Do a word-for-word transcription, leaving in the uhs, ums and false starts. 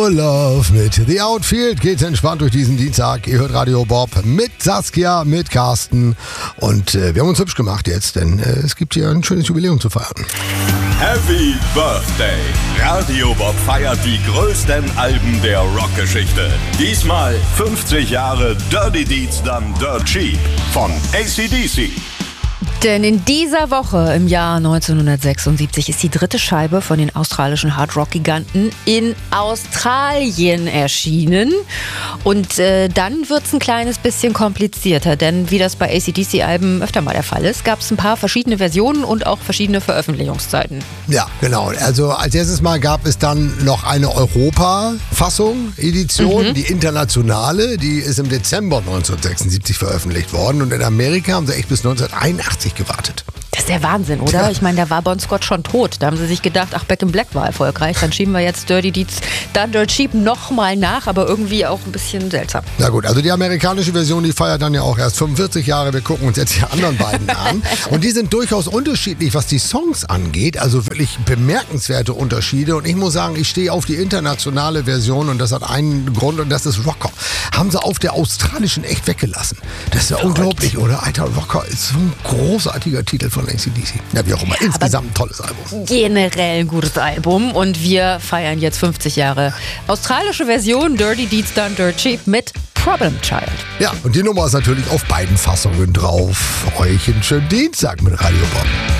Love mit The Outfield geht's entspannt durch diesen Dienstag. Ihr hört Radio Bob mit Saskia, mit Carsten und äh, wir haben uns hübsch gemacht jetzt, denn äh, es gibt hier ein schönes Jubiläum zu feiern. Happy Birthday! Radio Bob feiert die größten Alben der Rockgeschichte. Diesmal fünfzig Jahre Dirty Deeds Done Dirt Cheap von A C D C. Denn in dieser Woche im Jahr neunzehnhundertsechsundsiebzig ist die dritte Scheibe von den australischen Hardrock-Giganten in Australien erschienen. Und äh, dann wird es ein kleines bisschen komplizierter, denn wie das bei A C D C-Alben öfter mal der Fall ist, gab es ein paar verschiedene Versionen und auch verschiedene Veröffentlichungszeiten. Ja, genau. Also als erstes Mal gab es dann noch eine Europa-Fassung, Edition, mhm. die internationale, die ist im Dezember neunzehnhundertsechsundsiebzig veröffentlicht worden und in Amerika haben sie echt bis neunzehnhunderteinundachtzig gewartet. Das ist der Wahnsinn, oder? Ja. Ich meine, da war Bon Scott schon tot. Da haben sie sich gedacht, ach, Back in Black war erfolgreich. Dann schieben wir jetzt Dirty Deeds Done Dirt Cheap nochmal nach, aber irgendwie auch ein bisschen seltsam. Na gut, also die amerikanische Version, die feiert dann ja auch erst fünfundvierzig Jahre. Wir gucken uns jetzt die anderen beiden an. Und die sind durchaus unterschiedlich, was die Songs angeht. Also wirklich bemerkenswerte Unterschiede. Und ich muss sagen, ich stehe auf die internationale Version und das hat einen Grund und das ist Rocker. Haben sie auf der australischen echt weggelassen. Das ist ja Verrückt. Unglaublich, oder? Alter, Rocker ist so ein großartiger Titel von A C D C. Ja, wie auch immer. Insgesamt ein tolles Album. Generell ein gutes Album. Und wir feiern jetzt fünfzig Jahre australische Version Dirty Deeds Done Dirt Cheap mit Problem Child. Ja, und die Nummer ist natürlich auf beiden Fassungen drauf. Euch einen schönen Dienstag mit Radio Bob.